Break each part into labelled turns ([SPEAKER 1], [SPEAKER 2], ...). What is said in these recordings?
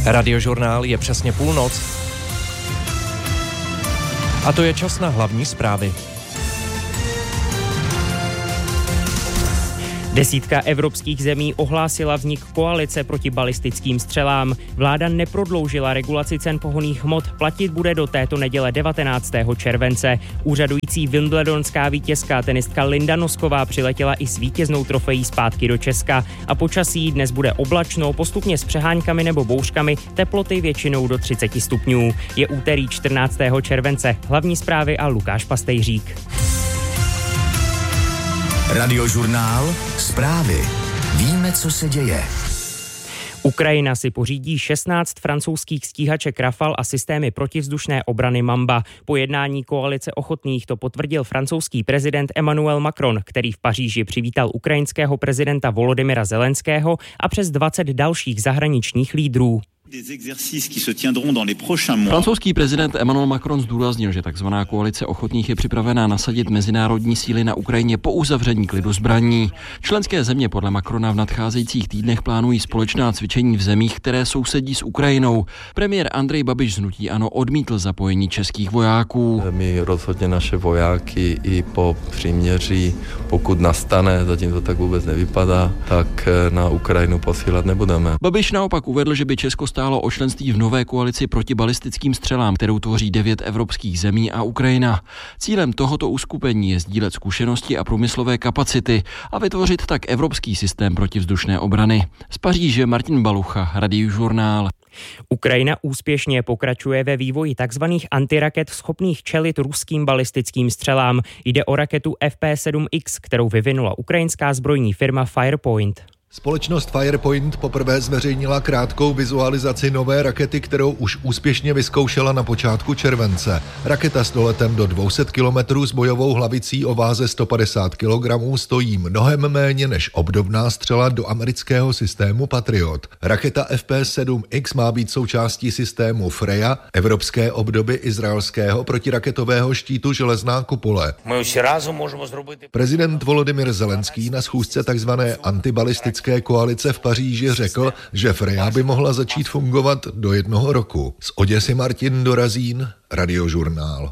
[SPEAKER 1] Radiožurnál je přesně půlnoc. A to je čas na hlavní zprávy.
[SPEAKER 2] Desítka evropských zemí ohlásila vznik koalice proti balistickým střelám. Vláda neprodloužila regulaci cen pohonných hmot, platit bude do této neděle 19. července. Úřadující wimbledonská vítězka tenistka Linda Nosková přiletěla i s vítěznou trofejí zpátky do Česka. A počasí dnes bude oblačno, postupně s přeháňkami nebo bouřkami, teploty většinou do 30 stupňů. Je úterý 14. července. Hlavní zprávy a Lukáš Pastejřík.
[SPEAKER 3] Radiožurnál, zprávy. Víme, co se děje.
[SPEAKER 2] Ukrajina si pořídí 16 francouzských stíhaček Rafale a systémy protivzdušné obrany Mamba. Po jednání koalice ochotných to potvrdil francouzský prezident Emmanuel Macron, který v Paříži přivítal ukrajinského prezidenta Volodymyra Zelenského a přes 20 dalších zahraničních lídrů.
[SPEAKER 4] Francouzský prezident Emmanuel Macron zdůraznil, že takzvaná koalice ochotných je připravená nasadit mezinárodní síly na Ukrajině po uzavření klidu zbraní. Členské země podle Macrona v nadcházejících týdnech plánují společná cvičení v zemích, které sousedí s Ukrajinou. Premiér Andrej Babiš z hnutí ANO odmítl zapojení českých vojáků.
[SPEAKER 5] My rozhodně naše vojáky i po příměří, pokud nastane, zatím to tak vůbec nevypadá, tak na Ukrajinu posílat nebudeme.
[SPEAKER 4] Babiš naopak uvedl, že by Česko stálo o členství v nové koalici proti balistickým střelám, kterou tvoří 9 evropských zemí a Ukrajina. Cílem tohoto uskupení je sdílet zkušenosti a průmyslové kapacity a vytvořit tak evropský systém protivzdušné obrany. Z Paříže Martin Balucha, Radiožurnál.
[SPEAKER 2] Ukrajina úspěšně pokračuje ve vývoji tzv. Antiraket schopných čelit ruským balistickým střelám. Jde o raketu FP7X, kterou vyvinula ukrajinská zbrojní firma Firepoint.
[SPEAKER 6] Společnost Firepoint poprvé zveřejnila krátkou vizualizaci nové rakety, kterou už úspěšně vyzkoušela na počátku července. Raketa s doletem do 200 km s bojovou hlavicí o váze 150 kg stojí mnohem méně než obdobná střela do amerického systému Patriot. Raketa FP7X má být součástí systému Freja, evropské obdoby izraelského protiraketového štítu Železná kupole. Prezident Volodymyr Zelenský na schůzce tzv. Antibalistické koalice v Paříži řekl, že Freja by mohla začít fungovat do 1 roku. Z Oděsy Martin Dorazín, Radiožurnál.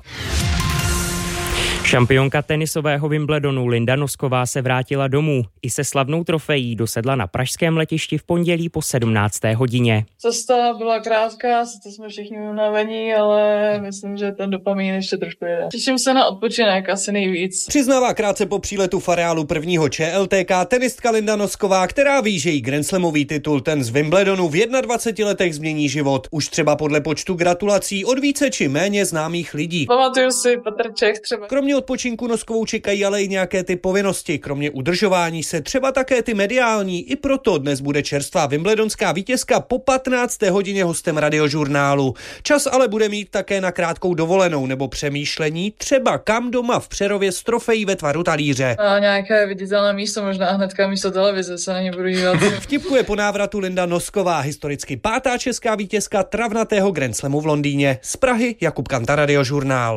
[SPEAKER 2] Šampionka tenisového Wimbledonu Linda Nosková se vrátila domů. I se slavnou trofejí dosedla na pražském letišti v pondělí po 17. hodině.
[SPEAKER 7] Cesta byla krátká, sice jsme všichni unavení, ale myslím, že ten dopamin ještě trošku jede. Těším se na odpočinek asi nejvíc.
[SPEAKER 8] Přiznává krátce po příletu v areálu prvního ČLTK tenistka Linda Nosková, která ví, že jí grandslamový titul ten z Wimbledonu v 21 letech změní život. Už třeba podle počtu gratulací od více či méně známých lidí.
[SPEAKER 7] Pamatuju si Petr Čech třeba.
[SPEAKER 8] Kromě odpočinku Noskovou čekají ale i nějaké ty povinnosti, kromě udržování se třeba také ty mediální, i proto dnes bude čerstvá wimbledonská vítězka po 15. hodině hostem Radiožurnálu. Čas ale bude mít také na krátkou dovolenou nebo přemýšlení, třeba kam doma v Přerově s trofejí ve tvaru talíře.
[SPEAKER 7] A nějaké viditelné místo, možná hnedka místo televize se na ně budu dívat.
[SPEAKER 8] Vtipkuje po návratu Linda Nosková, historicky 5. česká vítězka travnatého Grand Slamu v Londýně. Z Prahy Jakub Kanta, Radiožurnál.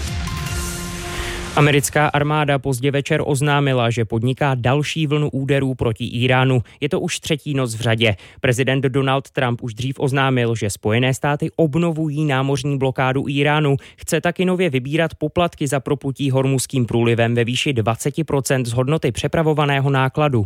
[SPEAKER 2] Americká armáda pozdě večer oznámila, že podniká další vlnu úderů proti Íránu. Je to už 3. noc v řadě. Prezident Donald Trump už dřív oznámil, že Spojené státy obnovují námořní blokádu Íránu. Chce taky nově vybírat poplatky za proplutí Hormuzským průlivem ve výši 20% z hodnoty přepravovaného nákladu.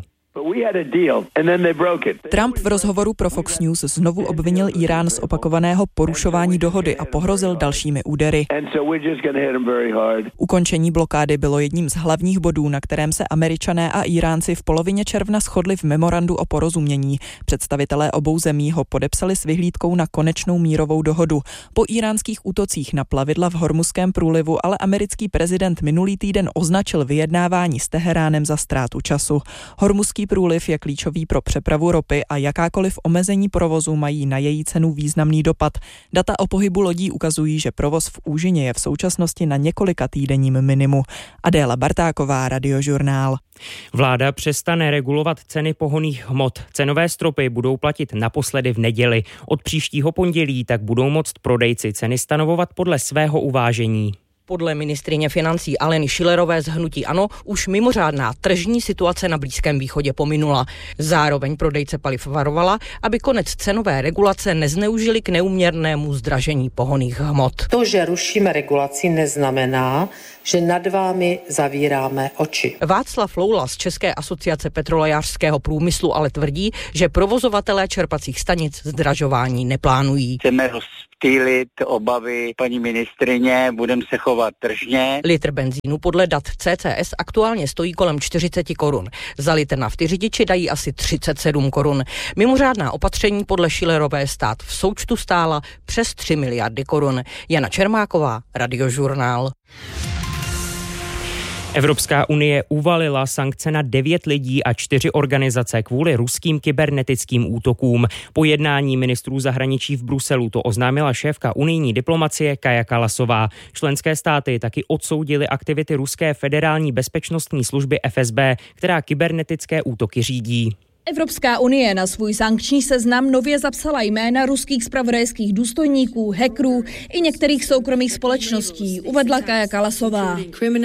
[SPEAKER 9] Trump v rozhovoru pro Fox News znovu obvinil Írán z opakovaného porušování dohody a pohrozil dalšími údery. Ukončení blokády bylo jedním z hlavních bodů, na kterém se Američané a Íránci v polovině června shodli v memorandu o porozumění. Představitelé obou zemí ho podepsali s vyhlídkou na konečnou mírovou dohodu. Po íránských útocích na plavidla v Hormuzském průlivu ale americký prezident minulý týden označil vyjednávání s Teheránem za ztrátu času. Hormuzský průliv je klíčový pro přepravu ropy a jakákoliv omezení provozu mají na její cenu významný dopad. Data o pohybu lodí ukazují, že provoz v úžině je v současnosti na několika týdenním minimu. Adéla Bartáková, Radiožurnál.
[SPEAKER 2] Vláda přestane regulovat ceny pohonných hmot. Cenové stropy budou platit naposledy v neděli. Od příštího pondělí tak budou moct prodejci ceny stanovovat podle svého uvážení.
[SPEAKER 10] Podle ministryně financí Aleny Schillerové z hnutí ANO už mimořádná tržní situace na Blízkém východě pominula. Zároveň prodejce paliv varovala, aby konec cenové regulace nezneužili k neúměrnému zdražení pohonných hmot.
[SPEAKER 11] To, že rušíme regulaci, neznamená, že nad vámi zavíráme oči.
[SPEAKER 10] Václav Loula z České asociace petrolejářského průmyslu ale tvrdí, že provozovatelé čerpacích stanic zdražování neplánují.
[SPEAKER 12] Chceme rozptýlit obavy paní ministryně, budeme se chovat tržně.
[SPEAKER 10] Litr benzínu podle dat CCS aktuálně stojí kolem 40 korun. Za litr nafty řidiči dají asi 37 korun. Mimořádná opatření podle Schillerové stát v součtu stála přes 3 miliardy korun. Jana Čermáková, Radiožurnál.
[SPEAKER 2] Evropská unie uvalila sankce na 9 lidí a 4 organizace kvůli ruským kybernetickým útokům. Po jednání ministrů zahraničí v Bruselu to oznámila šéfka unijní diplomacie Kaja Kallasová. Členské státy taky odsoudily aktivity ruské federální bezpečnostní služby FSB, která kybernetické útoky řídí.
[SPEAKER 13] Evropská unie na svůj sankční seznam nově zapsala jména ruských zpravodajských důstojníků, hackerů i některých soukromých společností, uvedla Kaja Kallasová.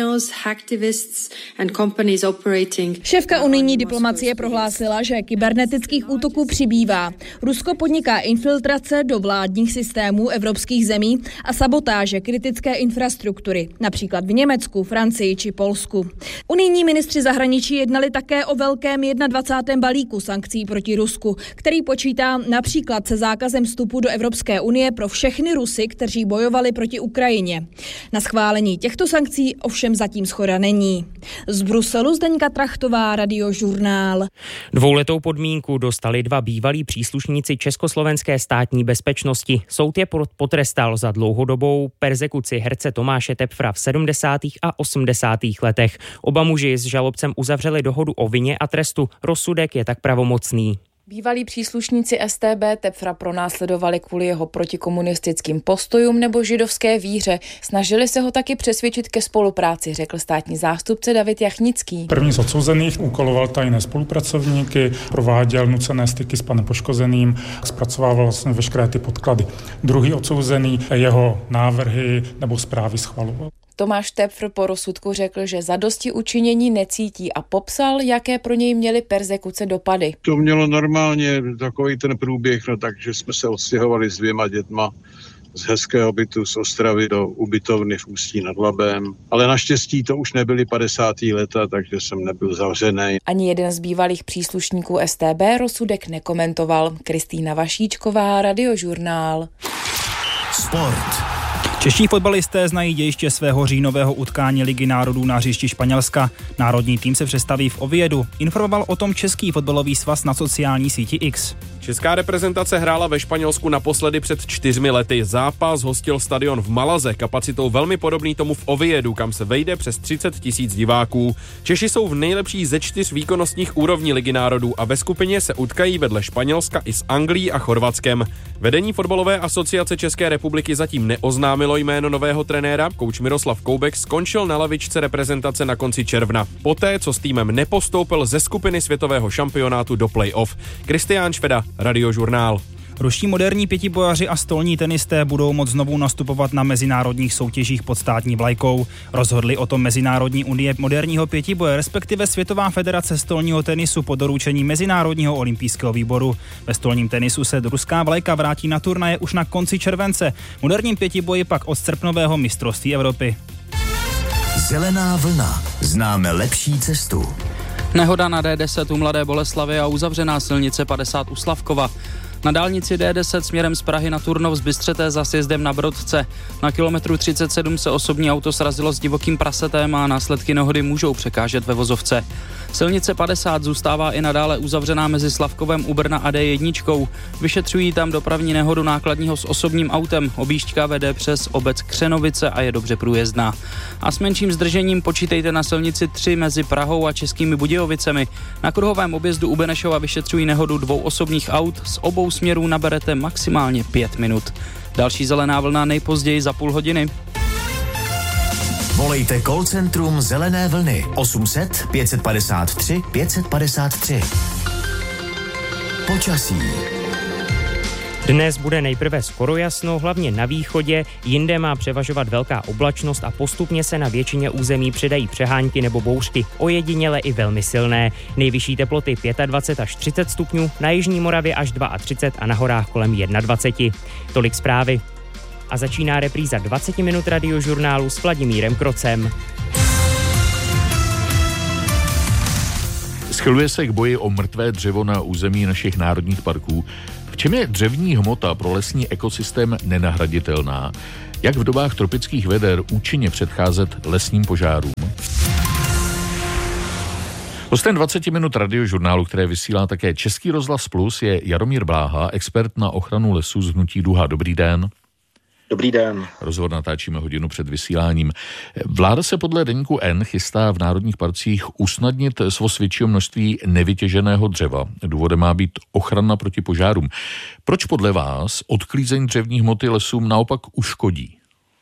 [SPEAKER 13] Šéfka unijní diplomacie prohlásila, že kybernetických útoků přibývá. Rusko podniká infiltrace do vládních systémů evropských zemí a sabotáže kritické infrastruktury, například v Německu, Francii či Polsku. Unijní ministři zahraničí jednali také o velkém 21. balíku sankcí proti Rusku, který počítá například se zákazem vstupu do Evropské unie pro všechny Rusy, kteří bojovali proti Ukrajině. Na schválení těchto sankcí ovšem zatím shoda není. Z Bruselu Zdeňka Trachtová, Radiožurnál.
[SPEAKER 2] 2letou podmínku dostali 2 bývalí příslušníci československé státní bezpečnosti. Soud je potrestal za dlouhodobou perzekuci herce Tomáše Tepfra v 70. a 80. letech. Oba muži s žalobcem uzavřeli dohodu o vině a trestu. Rozsudek je tak pravomocný.
[SPEAKER 14] Bývalí příslušníci StB Tepfra pronásledovali kvůli jeho protikomunistickým postojům nebo židovské víře. Snažili se ho taky přesvědčit ke spolupráci, řekl státní zástupce David Jachnický.
[SPEAKER 15] První z odsouzených úkoloval tajné spolupracovníky, prováděl nucené styky s panem poškozeným, zpracovával vlastně veškeré ty podklady. Druhý odsouzený jeho návrhy nebo zprávy schvaloval.
[SPEAKER 14] Tomáš Tepfr po rozsudku řekl, že zadosti učinění necítí a popsal, jaké pro něj měly perzekuce dopady.
[SPEAKER 16] To mělo normálně takový ten průběh, takže jsme se odstěhovali s 2 dětma z hezkého bytu z Ostravy do ubytovny v Ústí nad Labem. Ale naštěstí to už nebyly 50. leta, takže jsem nebyl zavřený.
[SPEAKER 14] Ani jeden z bývalých příslušníků StB rozsudek nekomentoval. Kristýna Vašíčková, Radiožurnál.
[SPEAKER 17] Sport. Čeští fotbalisté znají dějiště svého říjnového utkání Ligy národů na hřišti Španělska. Národní tým se přestaví v Oviedu. Informoval o tom Český fotbalový svaz na sociální síti X.
[SPEAKER 18] Česká reprezentace hrála ve Španělsku naposledy před 4 lety. Zápas hostil stadion v Malaze, kapacitou velmi podobný tomu v Oviedu, kam se vejde přes 30 000 diváků. Češi jsou v nejlepší ze 4 výkonnostních úrovní Ligy národů a ve skupině se utkají vedle Španělska i s Anglií a Chorvatskem. Vedení fotbalové asociace České republiky zatím neoznámilo jméno nového trenéra. Kouč Miroslav Koubek skončil na lavičce reprezentace na konci června. Poté, co s týmem nepostoupil ze skupiny světového šampionátu do play-off. Kristián Šveda, Radiožurnál.
[SPEAKER 17] Ruští moderní pětibojaři a stolní tenisté budou moct znovu nastupovat na mezinárodních soutěžích pod státní vlajkou. Rozhodli o tom Mezinárodní unie moderního pětiboje, respektive Světová federace stolního tenisu po doručení Mezinárodního olympijského výboru. Ve stolním tenisu se ruská vlajka vrátí na turnaje už na konci července. V moderním pětiboji pak od srpnového mistrovství Evropy.
[SPEAKER 3] Zelená vlna. Známe lepší cestu.
[SPEAKER 19] Nehoda na D10 u Mladé Boleslavi a uzavřená silnice 50 u Slavkova. Na dálnici D10 směrem z Prahy na Turnov zbystřeté za sjezdem na Brodce. Na kilometru 37 se osobní auto srazilo s divokým prasetem a následky nehody můžou překážet ve vozovce. Silnice 50 zůstává i nadále uzavřená mezi Slavkovem u Brna a D1. Vyšetřují tam dopravní nehodu nákladního s osobním autem. Objížďka vede přes obec Křenovice a je dobře průjezdná. A s menším zdržením počítejte na silnici 3 mezi Prahou a Českými Budějovicemi. Na kruhovém objezdu u Benešova vyšetřují nehodu 2 osobních aut. Z obou směrů naberete maximálně 5 minut. Další zelená vlna nejpozději za půl hodiny.
[SPEAKER 3] Volejte call centrum Zelené vlny 800 553 553. Počasí.
[SPEAKER 2] Dnes bude nejprve skoro jasno, hlavně na východě, jinde má převažovat velká oblačnost a postupně se na většině území přidají přehánky nebo bouřky, ojediněle i velmi silné. Nejvyšší teploty 25 až 30 stupňů, na jižní Moravě až 32 a na horách kolem 21. Tolik zprávy. A začíná repríza 20 minut radiožurnálu s Vladimírem Krocem.
[SPEAKER 20] Schyluje se k boji o mrtvé dřevo na území našich národních parků. V čem je dřevní hmota pro lesní ekosystém nenahraditelná? Jak v dobách tropických veder účinně předcházet lesním požárům? Hostem 20 minut radiožurnálu, které vysílá také Český rozhlas Plus, je Jaromír Bláha, expert na ochranu lesů z hnutí Duha. Dobrý den.
[SPEAKER 21] Dobrý den.
[SPEAKER 20] Rozhovor natáčíme hodinu před vysíláním. Vláda se podle deníku N chystá v národních parcích usnadnit svoz většího množství nevytěženého dřeva. Důvodem má být ochrana proti požárům. Proč podle vás odklízení dřevní hmoty lesům naopak uškodí?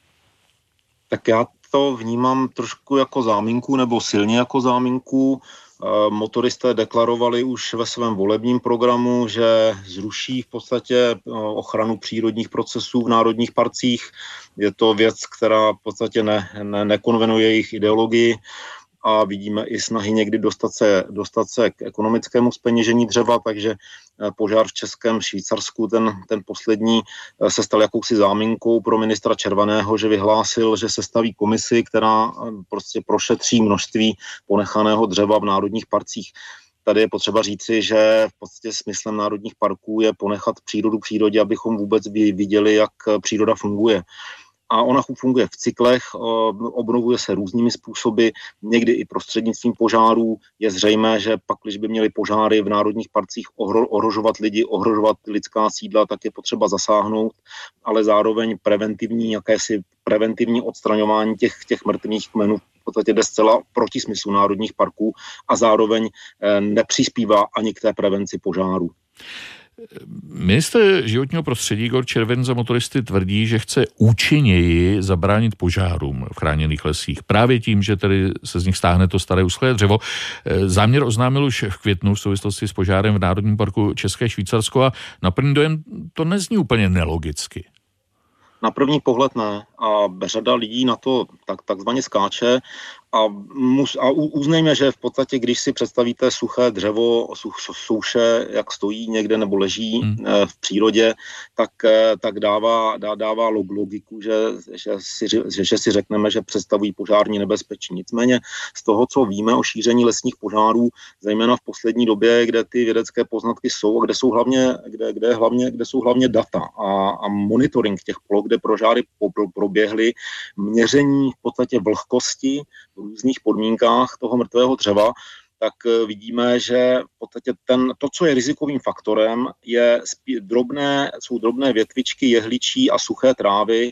[SPEAKER 21] Tak já to vnímám trošku jako záminku nebo silně jako záminku. Motoristé deklarovali už ve svém volebním programu, že zruší v podstatě ochranu přírodních procesů v národních parcích. Je to věc, která v podstatě nekonvenuje jejich ideologii a vidíme i snahy někdy dostat se k ekonomickému zpeněžení dřeva, takže požár v Českém Švýcarsku, ten poslední, se stal jakousi záminkou pro ministra Červeného, že vyhlásil, že sestaví komisi, která prostě prošetří množství ponechaného dřeva v národních parcích. Tady je potřeba říci, že v podstatě smyslem národních parků je ponechat přírodu přírodě, abychom vůbec viděli, jak příroda funguje. A ona funguje v cyklech, obnovuje se různými způsoby, někdy i prostřednictvím požárů. Je zřejmé, že pak, když by měly požáry v národních parcích ohrožovat lidi, ohrožovat lidská sídla, tak je potřeba zasáhnout, ale zároveň preventivní odstraňování těch mrtvých kmenů v podstatě jde zcela proti smyslu národních parků a zároveň nepřispívá ani k té prevenci požáru.
[SPEAKER 20] Ministr životního prostředí Igor Červen za motoristy tvrdí, že chce účinněji zabránit požárům v chráněných lesích. Právě tím, že tedy se z nich stáhne to staré uschlé dřevo. Záměr oznámil už v květnu v souvislosti s požárem v Národním parku České Švýcarsko a na první dojem to nezní úplně nelogicky.
[SPEAKER 21] Na první pohled ne a řada lidí na to takzvaně skáče a uznejme, že v podstatě, když si představíte suché dřevo, souše, jak stojí někde nebo leží v přírodě, tak dává logiku, že si řekneme, že představují požární nebezpečí. Nicméně z toho, co víme o šíření lesních požárů, zejména v poslední době, kde ty vědecké poznatky jsou a kde jsou hlavně data a monitoring těch ploch, kde požáry proběhly, měření v podstatě vlhkosti v různých podmínkách toho mrtvého dřeva, tak vidíme, že v podstatě to, co je rizikovým faktorem, jsou drobné větvičky jehličí a suché trávy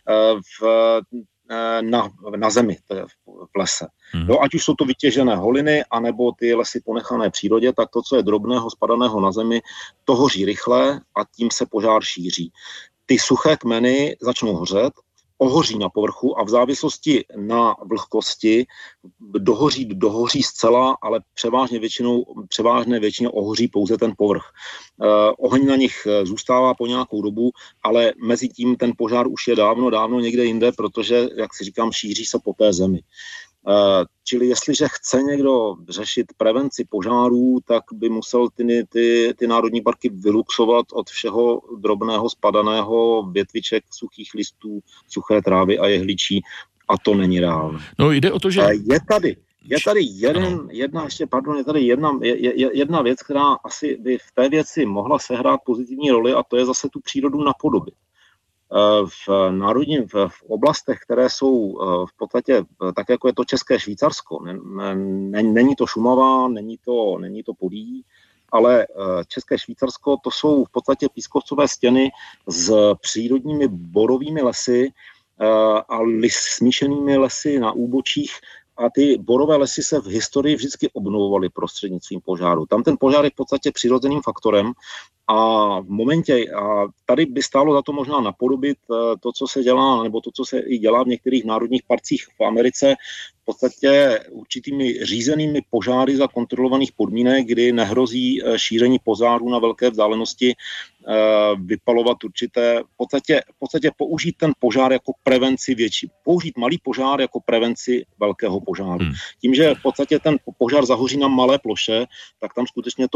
[SPEAKER 21] na zemi, v lese. Ať už jsou to vytěžené holiny, anebo ty lesy ponechané přírodě, tak to, co je drobného, spadaného na zemi, to hoří rychle a tím se požár šíří. Ty suché kmeny začnou hořet, ohoří na povrchu a v závislosti na vlhkosti dohoří zcela, ale převážné většině ohoří pouze ten povrch. Oheň na nich zůstává po nějakou dobu, ale mezi tím ten požár už je dávno někde jinde, protože, jak si říkám, šíří se po té zemi. Čili jestliže chce někdo řešit prevenci požárů, tak by musel ty národní parky vyluxovat od všeho drobného spadaného, větviček, suchých listů, suché trávy a jehličí a to není reálné.
[SPEAKER 20] No jde o to, že...
[SPEAKER 21] Je tady jedna věc, která asi by v té věci mohla sehrát pozitivní roli a to je zase tu přírodu napodobit. V oblastech, které jsou v podstatě tak, jako je to České Švýcarsko, není to Šumava, není to Podyjí, ale České Švýcarsko, to jsou v podstatě pískovcové stěny s přírodními borovými lesy a smíšenými lesy na úbočích. A ty borové lesy se v historii vždycky obnovovaly prostřednictvím požáru. Tam ten požár je v podstatě přirozeným faktorem a v momentě, a tady by stálo za to možná napodobit to, co se dělá, nebo to, co se i dělá v některých národních parcích v Americe, v podstatě určitými řízenými požáry za kontrolovaných podmínek, kdy nehrozí šíření požáru na velké vzdálenosti vypalovat určité, v podstatě použít ten požár jako prevenci větší, použít malý požár jako prevenci velkého požáru. Tím, že v podstatě ten požár zahoří na malé ploše, tak tam skutečně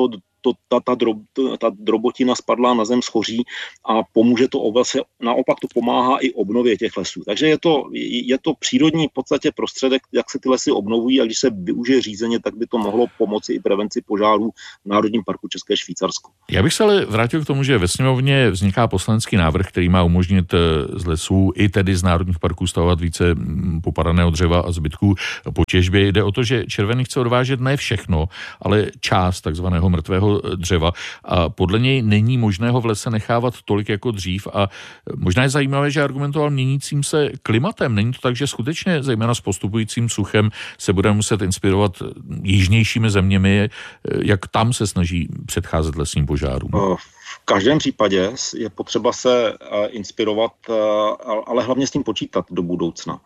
[SPEAKER 21] ta drobotina spadla na zem, schoří a pomůže to naopak to pomáhá i obnově těch lesů. Takže je to přírodní v podstatě prostředek, jak se ty lesy obnovují, a když se využije řízeně, tak by to mohlo pomoci i prevenci požárů v Národním parku České Švýcarsko.
[SPEAKER 20] Já bych se ale vrátil k tomu, že ve sněmovně vzniká poslanecký návrh, který má umožnit z lesů i tedy z národních parků stavovat více popadaného dřeva a zbytků po těžbě. Jde o to, že Červený chce odvážet ne všechno, ale část takzvaného mrtvého dřeva a podle něj není možné ho v lese nechávat tolik jako dřív a možná je zajímavé, že argumentoval měnícím se klimatem. Není to tak, že skutečně zejména s postupujícím suchem se budeme muset inspirovat jižnějšími zeměmi, jak tam se snaží předcházet lesním požárům?
[SPEAKER 21] V každém případě je potřeba se inspirovat, ale hlavně s tím počítat do budoucna.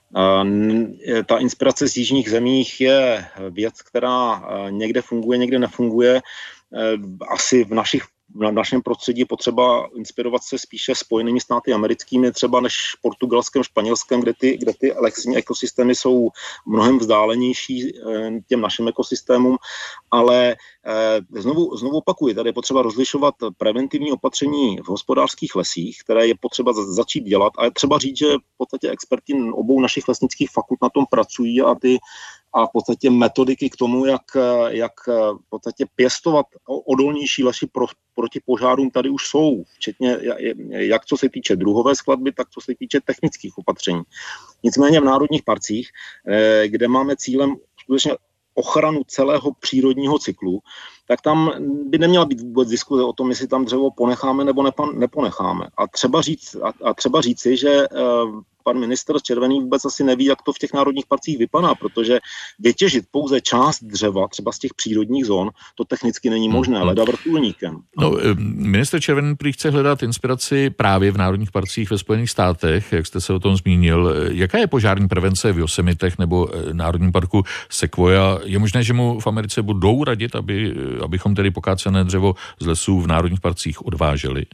[SPEAKER 21] Ta inspirace z jižních zemích je věc, která někde funguje, někde nefunguje. Asi v našem prostředí je potřeba inspirovat se spíše Spojenými státy americkými, třeba než Portugalskem, Španělskem, kde ty lesní ekosystémy jsou mnohem vzdálenější těm našim ekosystémům, ale znovu opakuji, tady je potřeba rozlišovat preventivní opatření v hospodářských lesích, které je potřeba začít dělat, a je třeba říct, že v podstatě experti obou našich lesnických fakult na tom pracují a v podstatě metodiky k tomu, jak v podstatě pěstovat odolnější lesy proti požárům tady už jsou, včetně jak co se týče druhové skladby, tak co se týče technických opatření. Nicméně v národních parcích, kde máme cílem skutečně ochranu celého přírodního cyklu, tak tam by neměla být vůbec diskuze o tom, jestli tam dřevo ponecháme nebo neponecháme. A třeba říci, že pan ministr Červený vůbec asi neví, jak to v těch národních parcích vypadá, protože vytěžit pouze část dřeva, třeba z těch přírodních zón, to technicky není možné, leda vrtulníkem.
[SPEAKER 20] No, ministr Červený prý chce hledat inspiraci právě v národních parcích ve Spojených státech, jak jste se o tom zmínil. Jaká je požární prevence v Yosemitech nebo národním parku Sequoia? Je možné, že mu v Americe budou radit, abychom tedy pokácené dřevo z lesů v národních parcích odváželi?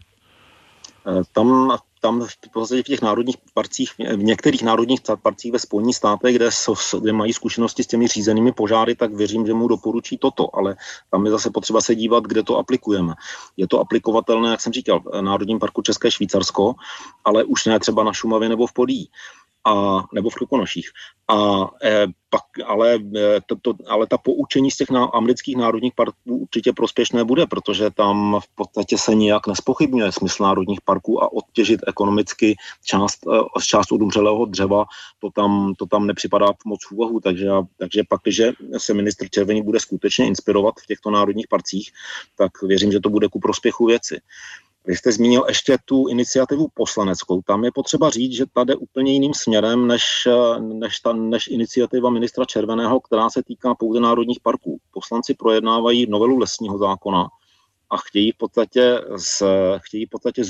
[SPEAKER 21] Tam v podstatě v těch národních parcích, v některých národních parcích ve Spojených státech, kde mají zkušenosti s těmi řízenými požáry, tak věřím, že mu doporučí toto, ale tam je zase potřeba se dívat, kde to aplikujeme. Je to aplikovatelné, jak jsem říkal, v Národním parku České Švýcarsko, ale už ne třeba na Šumavě nebo v Podyjí. Nebo v Krkonoších. Ale ta poučení z těch amerických národních parků určitě prospěšné bude, protože tam v podstatě se nijak nespochybňuje smysl národních parků a odtěžit ekonomicky část odumřelého dřeva, to tam nepřipadá moc v úvahu, takže pak, když se ministr Červený bude skutečně inspirovat v těchto národních parcích, tak věřím, že to bude ku prospěchu věci. Vy jste zmínil ještě tu iniciativu poslaneckou. Tam je potřeba říct, že ta jde úplně jiným směrem než iniciativa ministra Červeného, která se týká pouze národních parků. Poslanci projednávají novelu lesního zákona a chtějí v podstatě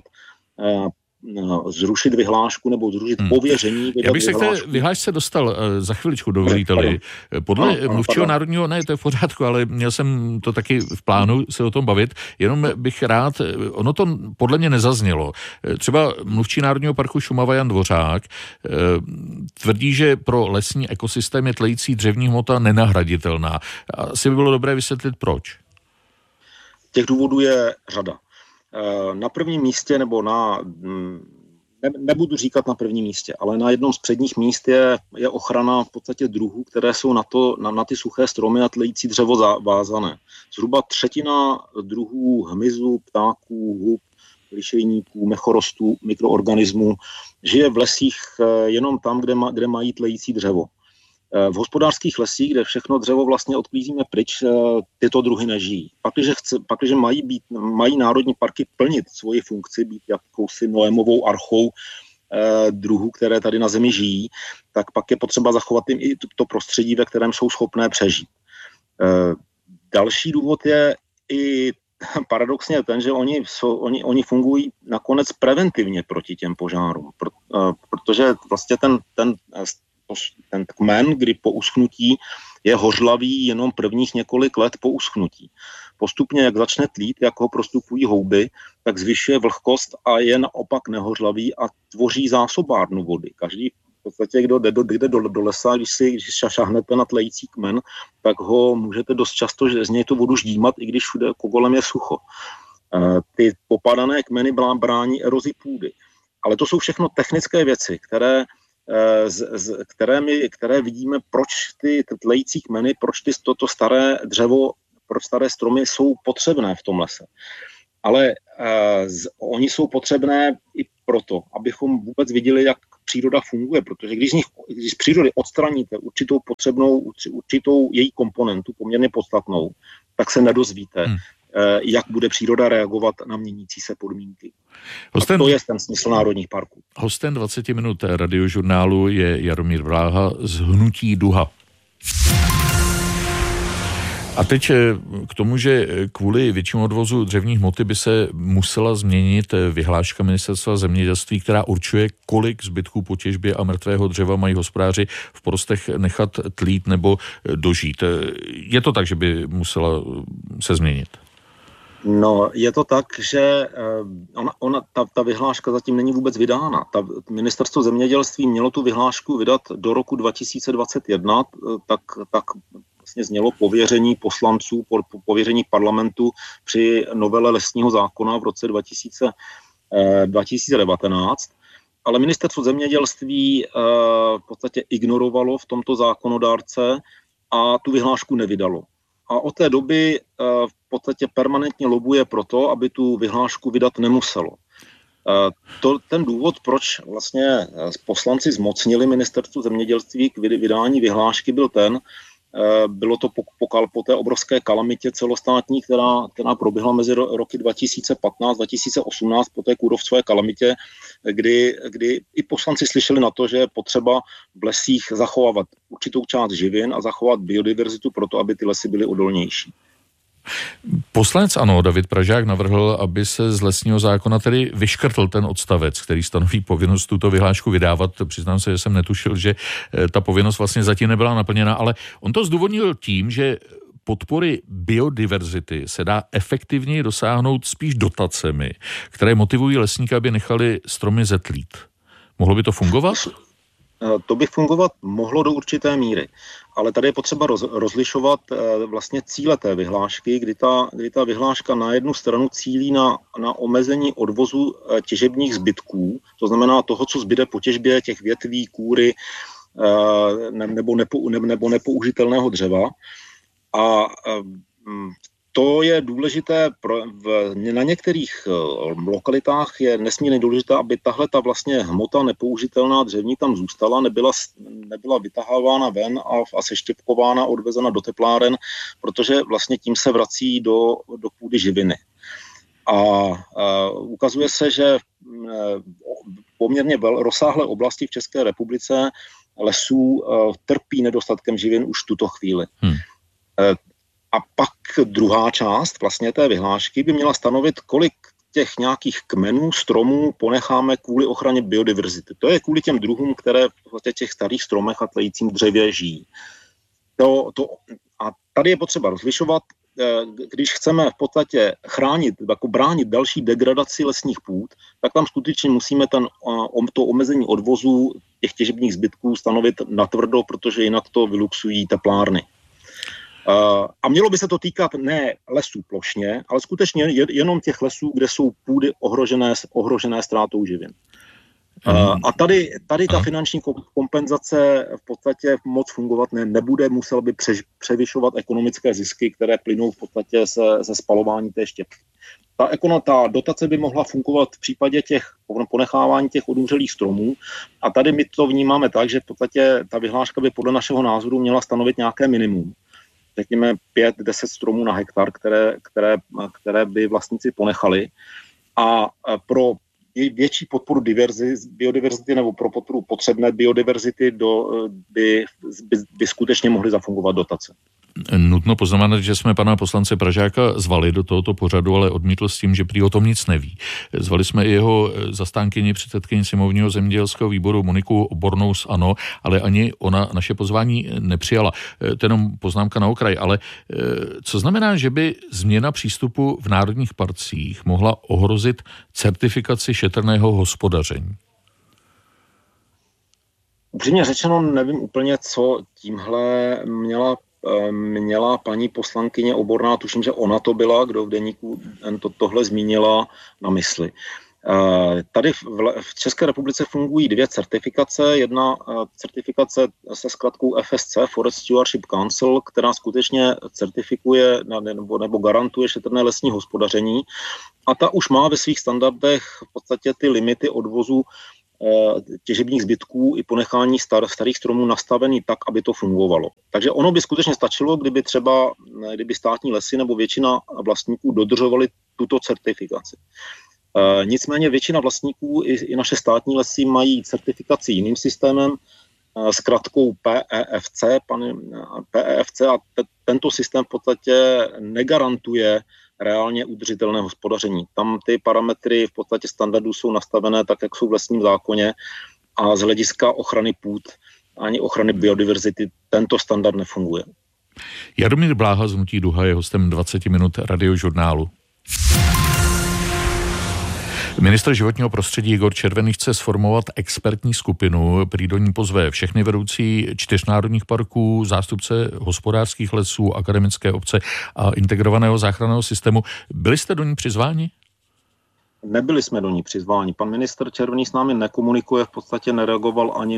[SPEAKER 21] zrušit vyhlášku nebo zrušit pověření.
[SPEAKER 20] Já bych se k té vyhlášce dostal za chviličku, dovolíte-li. Podle mluvčího národního, ne, to je v pořádku, ale měl jsem to taky v plánu se o tom bavit, jenom bych rád, ono to podle mě nezaznělo. Třeba mluvčí Národního parku Šumava Jan Dvořák tvrdí, že pro lesní ekosystém je tlející dřevní hmota nenahraditelná. Asi by bylo dobré vysvětlit, proč.
[SPEAKER 21] Těch důvodů je řada. Na prvním místě, nebo nebudu říkat na prvním místě, ale na jednom z předních míst je ochrana v podstatě druhů, které jsou na ty suché stromy a tlející dřevo vázané. Zhruba 1/3 druhů hmyzu, ptáků, hub, lišejníků, mechorostů, mikroorganismů žije v lesích jenom tam, kde mají tlející dřevo. V hospodářských lesích, kde všechno dřevo vlastně odklízíme pryč, tyto druhy nežijí. Pakliže mají národní parky plnit svoji funkci, být jakousi Noémovou archou druhů, které tady na zemi žijí, tak pak je potřeba zachovat jim i to prostředí, ve kterém jsou schopné přežít. Další důvod je i paradoxně ten, že oni fungují nakonec preventivně proti těm požárům, protože vlastně ten kmen, kdy po uschnutí je hořlavý jenom prvních několik let po uschnutí. Postupně, jak začne tlít, jak ho prostupují houby, tak zvyšuje vlhkost a je naopak nehořlavý a tvoří zásobárnu vody. Každý v podstatě, kdo jde do lesa, když šáhnete na tlející kmen, tak ho můžete dost často z něj tu vodu ždímat, i když všude kolem je sucho. Ty popadané kmeny brání erozi půdy. Ale to jsou všechno technické věci, které vidíme, proč ty tlející kmeny, proč to staré dřevo, proč staré stromy jsou potřebné v tom lese. Ale oni jsou potřebné i proto, abychom vůbec viděli, jak příroda funguje, protože když z přírody odstraníte určitou její komponentu, poměrně podstatnou, tak se nedozvíte, jak bude příroda reagovat na měnící se podmínky. To je ten smysl národních parků.
[SPEAKER 20] Hostem 20 minut radiožurnálu je Jaromír Bláha z Hnutí Duha. A teď k tomu, že kvůli většímu odvozu dřevní hmoty by se musela změnit vyhláška Ministerstva zemědělství, která určuje, kolik zbytků po těžbě a mrtvého dřeva mají hospodáři v porostech nechat tlít nebo dožít. Je to tak, že by musela se změnit?
[SPEAKER 21] No, je to tak, že ta vyhláška zatím není vůbec vydána. Ministerstvo zemědělství mělo tu vyhlášku vydat do roku 2021, tak vlastně znělo pověření poslanců, pověření parlamentu při novele lesního zákona v roce 2019, ale ministerstvo zemědělství v podstatě ignorovalo v tomto zákonodárce a tu vyhlášku nevydalo. A od té doby v podstatě permanentně lobuje proto, aby tu vyhlášku vydat nemuselo. Ten důvod, proč vlastně poslanci zmocnili ministerstvu zemědělství k vydání vyhlášky, byl bylo to po té obrovské kalamitě celostátní, která proběhla mezi roky 2015-2018, po té kůrovcové kalamitě, kdy i poslanci slyšeli na to, že je potřeba v lesích zachovávat určitou část živin a zachovat biodiverzitu proto, aby ty lesy byly odolnější.
[SPEAKER 20] Poslanec ANO David Pražák navrhl, aby se z lesního zákona tedy vyškrtl ten odstavec, který stanoví povinnost tuto vyhlášku vydávat. Přiznám se, že jsem netušil, že ta povinnost vlastně zatím nebyla naplněna, ale on to zdůvodnil tím, že podpory biodiverzity se dá efektivněji dosáhnout spíš dotacemi, které motivují lesníky, aby nechali stromy zetlít. Mohlo by to fungovat?
[SPEAKER 21] To by fungovat mohlo do určité míry, ale tady je potřeba rozlišovat vlastně cíle té vyhlášky, kdy ta vyhláška na jednu stranu cílí na omezení odvozu těžebních zbytků, to znamená toho, co zbyde po těžbě těch větví, kůry nebo nepoužitelného dřeva. A to je důležité, na některých lokalitách je nesmírně důležité, aby tahle ta vlastně hmota nepoužitelná dřevní tam zůstala, nebyla vytahávána ven a seštěpkována, odvezena do tepláren, protože vlastně tím se vrací do půdy živiny. A ukazuje se, že poměrně rozsáhlé oblasti v České republice lesů trpí nedostatkem živin už v tuto chvíli. A pak druhá část vlastně té vyhlášky by měla stanovit, kolik těch nějakých kmenů, stromů ponecháme kvůli ochraně biodiverzity. To je kvůli těm druhům, které v těch starých stromech a tlejícím dřevě žijí. A tady je potřeba rozlišovat, když chceme v podstatě bránit další degradaci lesních půd, tak tam skutečně musíme to omezení odvozu těch těžebních zbytků stanovit natvrdo, protože jinak to vyluxují teplárny. A mělo by se to týkat ne lesů plošně, ale skutečně jenom těch lesů, kde jsou půdy ohrožené ztrátou živin. A tady ta finanční kompenzace v podstatě moc fungovat nebude, musel by převyšovat ekonomické zisky, které plynou v podstatě ze spalování té štěpky. Ta dotace by mohla fungovat v případě těch ponechávání těch odumřelých stromů a tady my to vnímáme tak, že v podstatě ta vyhláška by podle našeho názoru měla stanovit nějaké minimum. Řekněme 5-10 stromů na hektar, které by vlastníci ponechali. A pro větší podporu biodiverzity nebo pro podporu potřebné biodiverzity by skutečně mohly zafungovat dotace.
[SPEAKER 20] Nutno poznamenat, že jsme pana poslance Pražáka zvali do tohoto pořadu, ale odmítl s tím, že prý o tom nic neví. Zvali jsme i jeho zastánkyni, předsedkyni sněmovního zemědělského výboru Moniku Obornou z ANO, ale ani ona naše pozvání nepřijala. To je jenom poznámka na okraj, ale co znamená, že by změna přístupu v národních parcích mohla ohrozit certifikaci šetrného hospodaření?
[SPEAKER 21] Upřímně řečeno, nevím úplně, co tímhle měla paní poslankyně Oborná, tuším, že ona to byla, kdo v deníku tohle zmínila, na mysli. Tady v České republice fungují dvě certifikace. Jedna certifikace se zkratkou FSC, Forest Stewardship Council, která skutečně certifikuje nebo garantuje šetrné lesní hospodaření. A ta už má ve svých standardech v podstatě ty limity odvozu těžebních zbytků i ponechání starých stromů nastavený tak, aby to fungovalo. Takže ono by skutečně stačilo, kdyby státní lesy nebo většina vlastníků dodržovali tuto certifikaci. Nicméně většina vlastníků i naše státní lesy mají certifikaci jiným systémem, zkratkou PEFC a tento systém v podstatě negarantuje reálně udržitelné hospodaření. Tam ty parametry v podstatě standardů jsou nastavené tak, jak jsou v lesním zákoně a z hlediska ochrany půd ani ochrany biodiverzity tento standard nefunguje.
[SPEAKER 20] Jaromír Bláha z Hnutí Duha je hostem 20 minut Radiožurnálu. Ministr životního prostředí Igor Červený chce sformovat expertní skupinu, prý do ní pozve všechny vedoucí 4 národních parků, zástupce hospodářských lesů, akademické obce a integrovaného záchranného systému. Byli jste do ní přizváni?
[SPEAKER 21] Nebyli jsme do ní přizváni. Pan ministr Červený s námi nekomunikuje, v podstatě nereagoval ani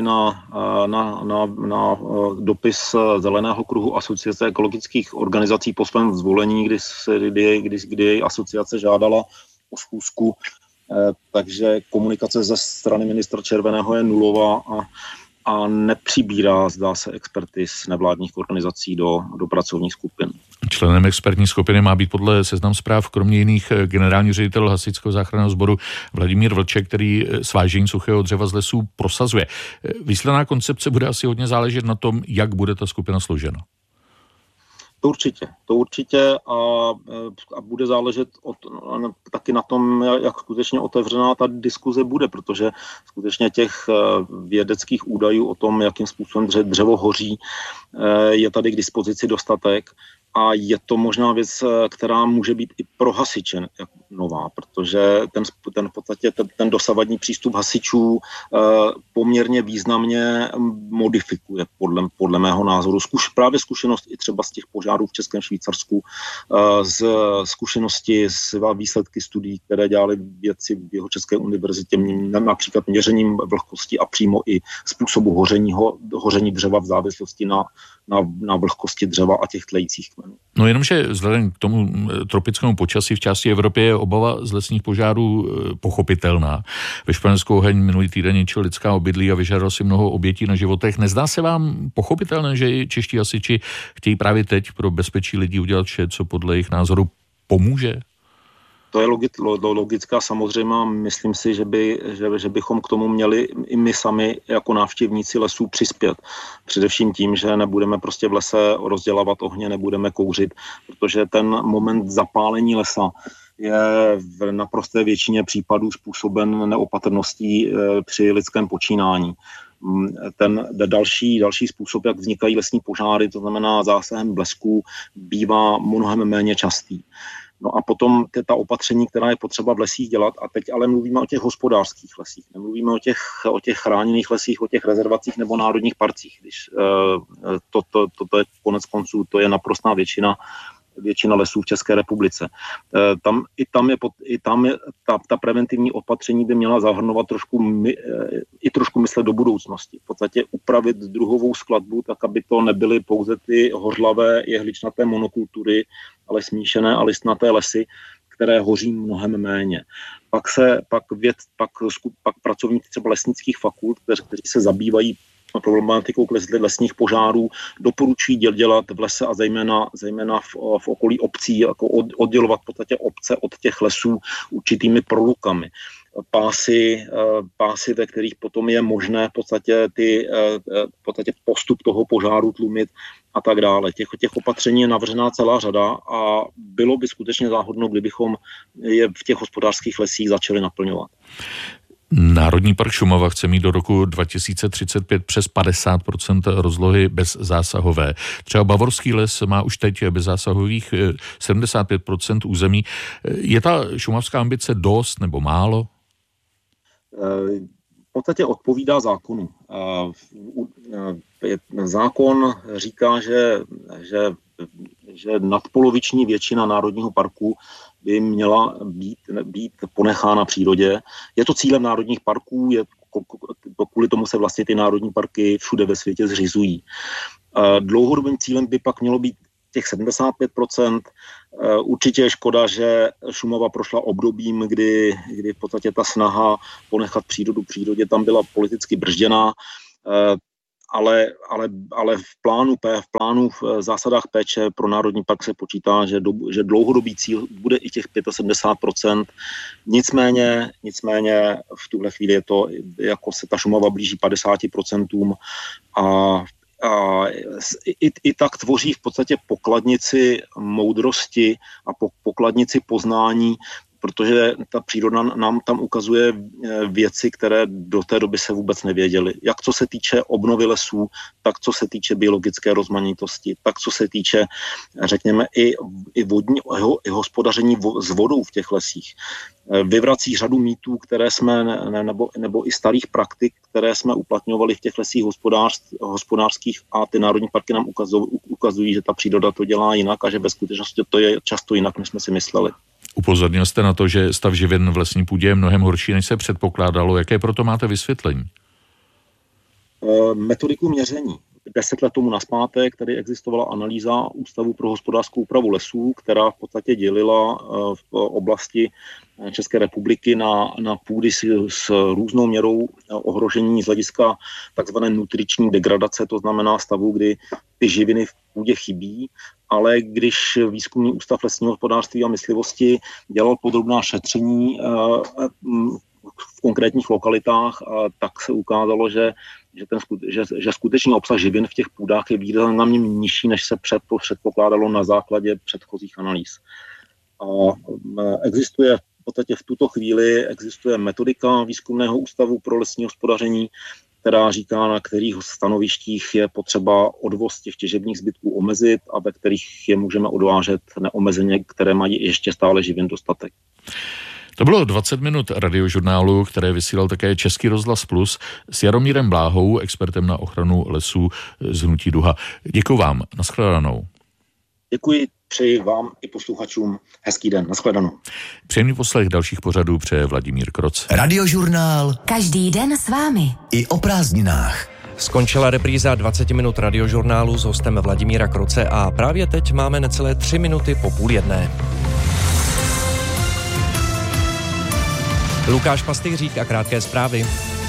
[SPEAKER 21] na dopis Zeleného kruhu Asociace ekologických organizací po svém zvolení, kdy asociace žádala o schůzku. Takže komunikace ze strany ministra Červeného je nulová a nepřibírá, zdá se, experty z nevládních organizací do pracovních skupin.
[SPEAKER 20] Členem expertní skupiny má být podle Seznam Zpráv kromě jiných generální ředitel Hasičského záchranného sboru Vladimír Vlček, který svážení suchého dřeva z lesů prosazuje. Výsledná koncepce bude asi hodně záležet na tom, jak bude ta skupina složena.
[SPEAKER 21] To určitě a bude záležet taky na tom, jak skutečně otevřená ta diskuze bude, protože skutečně těch vědeckých údajů o tom, jakým způsobem dřevo hoří, je tady k dispozici dostatek a je to možná věc, která může být i pro hasiče nová, protože v podstatě ten dosavadní přístup hasičů poměrně významně modifikuje podle mého názoru. Právě zkušenost i třeba z těch požárů v Českém Švýcarsku, z zkušenosti s výsledky studií, které dělali vědci v Jihočeské univerzitě, například měřením vlhkosti a přímo i způsobu hoření dřeva v závislosti na vlhkosti dřeva a těch tlejících kmenů.
[SPEAKER 20] No jenomže vzhledem k tomu tropickému počasí v části Evropy je obava z lesních požárů pochopitelná. Ve Španělsku oheň minulý týden ničil lidská obydlí a vyžádal si mnoho obětí na životech. Nezdá se vám pochopitelné, že i čeští hasiči chtějí právě teď pro bezpečí lidí udělat vše, co podle jejich názoru pomůže?
[SPEAKER 21] To je logická samozřejmá. Myslím si, že bychom k tomu měli i my sami jako návštěvníci lesů přispět. Především tím, že nebudeme prostě v lese rozdělávat ohně, nebudeme kouřit, protože ten moment zapálení lesa je v naprosté většině případů způsoben neopatrností při lidském počínání. Ten další způsob, jak vznikají lesní požáry, to znamená zásahem blesku, bývá mnohem méně častý. No a potom ta opatření, která je potřeba v lesích dělat, a teď ale mluvíme o těch hospodářských lesích, nemluvíme o těch chráněných lesích, o těch rezervacích nebo národních parcích, když to je konec konců, to je naprostá většina lesů v České republice. Tam je ta preventivní opatření by měla zahrnovat trošku myslet do budoucnosti. V podstatě upravit druhovou skladbu, tak aby to nebyly pouze ty hořlavé jehličnaté monokultury, ale smíšené a listnaté lesy, které hoří mnohem méně. Pak pracovníci třeba lesnických fakult, kteří se zabývají problematikou lesních požárů, doporučují dělat v lese a zejména v okolí obcí, jako oddělovat v podstatě obce od těch lesů určitými prolukami. pásy, ve kterých potom je možné v podstatě postup toho požáru tlumit a tak dále. Těch opatření je navržená celá řada a bylo by skutečně záhodno, kdybychom je v těch hospodářských lesích začali naplňovat.
[SPEAKER 20] Národní park Šumava chce mít do roku 2035 přes 50% rozlohy bezzásahové. Třeba Bavorský les má už teď bezzásahových 75% území. Je ta šumavská ambice dost nebo málo?
[SPEAKER 21] V podstatě odpovídá zákonu. Zákon říká, že nadpoloviční většina národního parku by měla být ponechána přírodě. Je to cílem národních parků, kvůli tomu se vlastně ty národní parky všude ve světě zřizují. Dlouhodobým cílem by pak mělo být těch 75%. Určitě je škoda, že Šumava prošla obdobím, kdy v podstatě ta snaha ponechat přírodu přírodě tam byla politicky bržděná, ale v plánu v zásadách péče pro národní park se počítá, že dlouhodobý cíl bude i těch 75%. Nicméně v tuhle chvíli je to, jako se ta Šumava blíží 50% a i tak tvoří v podstatě pokladnici moudrosti a pokladnici poznání, protože ta příroda nám tam ukazuje věci, které do té doby se vůbec nevěděly. Jak co se týče obnovy lesů, tak co se týče biologické rozmanitosti, tak co se týče, řekněme, i hospodaření s vodou v těch lesích. Vyvrací řadu mýtů, které jsme, nebo i starých praktik, které jsme uplatňovali v těch lesích hospodářských a ty národní parky nám ukazují, že ta příroda to dělá jinak a že ve skutečnosti to je často jinak, než jsme si mysleli.
[SPEAKER 20] Upozornil jste na to, že stav živin v lesní půdě je mnohem horší, než se předpokládalo. Jaké proto máte vysvětlení?
[SPEAKER 21] Metodiku měření. 10 let tomu nazpátek tady existovala analýza Ústavu pro hospodářskou úpravu lesů, která v podstatě dělila v oblasti České republiky na půdy s různou měrou ohrožení z hlediska takzvané nutriční degradace, to znamená stavu, kdy ty živiny v půdě chybí, ale když Výzkumný ústav lesního hospodářství a myslivosti dělal podrobná šetření v konkrétních lokalitách, tak se ukázalo, že skutečný obsah živin v těch půdách je významně nižší, než se předpokládalo na základě předchozích analýz. A existuje v podstatě v tuto chvíli metodika Výzkumného ústavu pro lesní hospodaření, která říká, na kterých stanovištích je potřeba odvoz těch těžebních zbytků omezit a ve kterých je můžeme odvážet neomezeně, které mají ještě stále živin dostatek.
[SPEAKER 20] To bylo 20 minut radiožurnálu, které vysílal také Český rozhlas Plus s Jaromírem Bláhou, expertem na ochranu lesů z Hnutí Duha. Děkuji vám, nashledanou.
[SPEAKER 21] Děkuji, přeji vám i posluchačům hezký den, nashledanou.
[SPEAKER 20] Příjemný poslech dalších pořadů přeje Vladimír Kroc.
[SPEAKER 3] Radiožurnál.
[SPEAKER 1] Každý den s vámi.
[SPEAKER 3] I o prázdninách.
[SPEAKER 22] Skončila repríza 20 minut radiožurnálu s hostem Vladimíra Kroce a právě teď máme necelé 3 minuty po 12:30. Lukáš Pastýřík a krátké zprávy.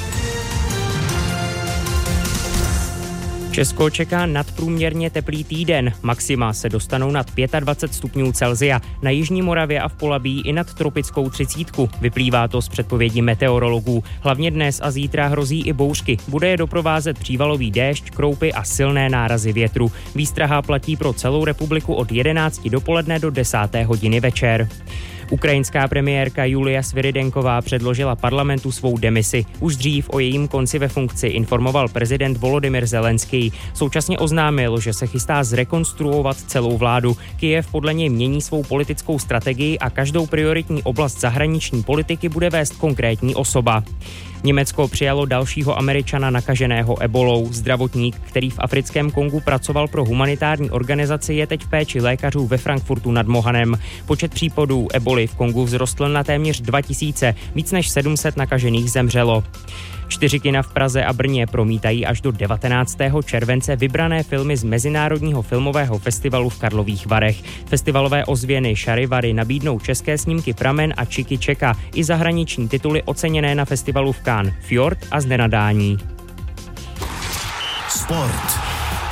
[SPEAKER 2] Česko čeká nadprůměrně teplý týden. Maxima se dostanou nad 25 stupňů Celsia. Na jižní Moravě a v Polabí i nad tropickou 30. Vyplývá to z předpovědí meteorologů. Hlavně dnes a zítra hrozí i bouřky. Bude je doprovázet přívalový déšť, kroupy a silné nárazy větru. Výstraha platí pro celou republiku od 11 dopoledne do 10. hodiny večer. Ukrajinská premiérka Julia Sviridenková předložila parlamentu svou demisi. Už dřív o jejím konci ve funkci informoval prezident Volodymyr Zelenský. Současně oznámil, že se chystá zrekonstruovat celou vládu. Kyjev podle něj mění svou politickou strategii a každou prioritní oblast zahraniční politiky bude vést konkrétní osoba. Německo přijalo dalšího Američana nakaženého ebolou. Zdravotník, který v africkém Kongu pracoval pro humanitární organizaci, je teď v péči lékařů ve Frankfurtu nad Mohanem. Počet případů eboly v Kongu vzrostl na téměř 2000, víc než 700 nakažených zemřelo. 4 kina v Praze a Brně promítají až do 19. července vybrané filmy z Mezinárodního filmového festivalu v Karlových Varech. Festivalové ozvěny Šarivary nabídnou české snímky Pramen a Čiky Čeka i zahraniční tituly oceněné na festivalu v Cannes, Fjord a Z nenadání.
[SPEAKER 3] Sport.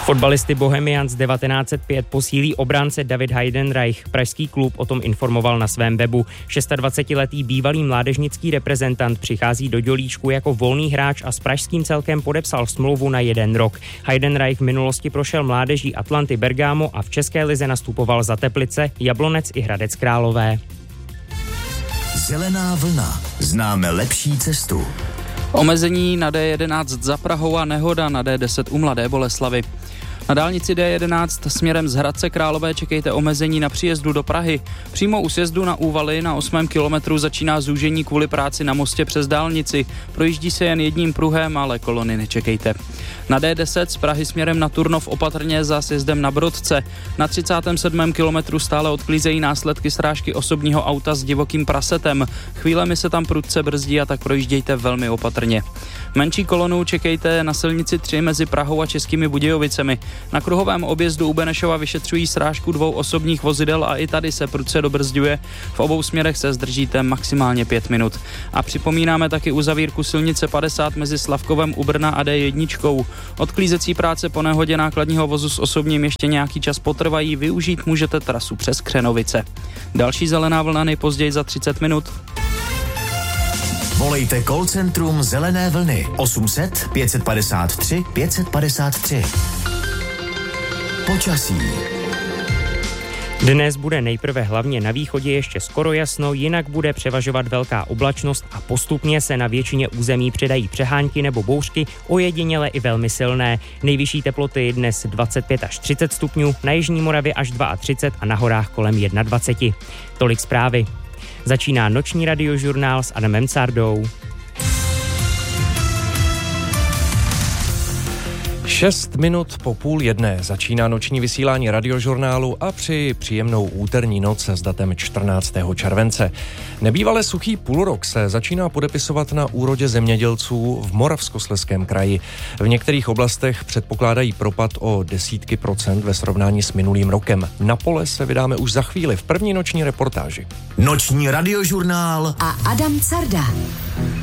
[SPEAKER 2] Fotbalisty Bohemians 1905 posílí obránce David Heidenreich. Pražský klub o tom informoval na svém webu. 26letý bývalý mládežnický reprezentant přichází do Dělíčku jako volný hráč a s pražským celkem podepsal smlouvu na 1 rok. Heidenreich v minulosti prošel mládeží Atlanty Bergamo a v české lize nastupoval za Teplice, Jablonec i Hradec Králové.
[SPEAKER 3] Zelená vlna. Známe lepší cestu.
[SPEAKER 19] Omezení na D11 za Prahou a nehoda na D10 u Mladé Boleslavi. Na dálnici D11 směrem z Hradce Králové čekejte omezení na příjezdu do Prahy. Přímo u sjezdu na Úvaly na 8. kilometru začíná zúžení kvůli práci na mostě přes dálnici. Projíždí se jen jedním pruhem, ale kolony nečekejte. Na D10 z Prahy směrem na Turnov opatrně za sjezdem na Brodce. Na 37. kilometru stále odklízejí následky srážky osobního auta s divokým prasetem. Chvílemi se tam prudce brzdí a tak projíždějte velmi opatrně. Menší kolonu čekejte na silnici 3 mezi Prahou a Českými Budějovicemi. Na kruhovém objezdu u Benešova vyšetřují srážku 2 osobních vozidel a i tady se prudce dobrzďuje. V obou směrech se zdržíte maximálně 5 minut. A připomínáme taky uzavírku silnice 50 mezi Slavkovem u Brna a D1. Odklízecí práce po nehodě nákladního vozu s osobním ještě nějaký čas potrvají, využít můžete trasu přes Křenovice. Další zelená vlna nejpozději za 30 minut.
[SPEAKER 3] Volejte call centrum Zelené vlny 800 553 553. Počasí.
[SPEAKER 2] Dnes bude nejprve hlavně na východě ještě skoro jasno, jinak bude převažovat velká oblačnost a postupně se na většině území přidají přehánky nebo bouřky, ojediněle i velmi silné. Nejvyšší teploty dnes 25 až 30 stupňů, na jižní Moravě až 32 a na horách kolem 21. Tolik zprávy. Začíná noční radiožurnál s Adamem Cardou.
[SPEAKER 22] 6 minut po 12:30 začíná noční vysílání radiožurnálu a přeji příjemnou úterní noc s datem 14. července. Nebývalé suchý půlrok se začíná podepisovat na úrodě zemědělců v Moravskoslezském kraji. V některých oblastech předpokládají propad o desítky procent ve srovnání s minulým rokem. Na pole se vydáme už za chvíli v první noční reportáži.
[SPEAKER 3] Noční radiožurnál
[SPEAKER 1] a Adam Carda.